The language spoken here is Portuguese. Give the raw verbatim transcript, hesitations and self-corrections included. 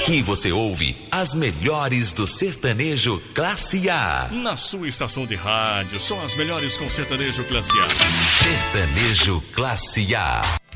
Aqui você ouve as melhores do sertanejo Classe A. Na sua estação de rádio, são as melhores com sertanejo Classe A. Sertanejo Classe A.